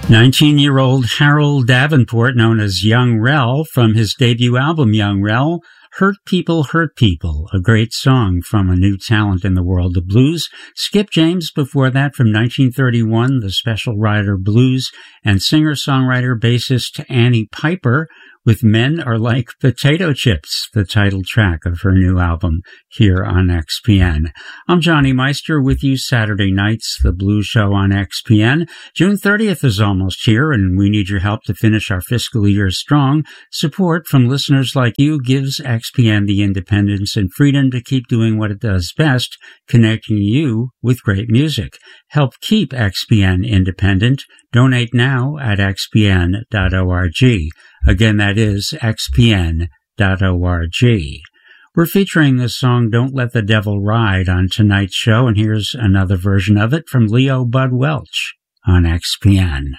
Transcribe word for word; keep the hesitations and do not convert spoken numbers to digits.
nineteen-year-old Harold Davenport, known as Young Rel, from his debut album Young Rel, Hurt People, Hurt People, a great song from a new talent in the world of blues. Skip James before that from nineteen thirty-one, the Special Rider Blues, and singer-songwriter bassist Annie Piper with Men Are Like Potato Chips, the title track of her new album here on X P N. I'm Johnny Meister with you Saturday nights, the Blues Show on X P N. June thirtieth is almost here, and we need your help to finish our fiscal year strong. Support from listeners like you gives X P N the independence and freedom to keep doing what it does best, connecting you with great music. Help keep X P N independent. Donate now at x p n dot org. Again, that is x p n dot org. We're featuring the song Don't Let the Devil Ride on tonight's show, and here's another version of it from Leo Bud Welch on X P N.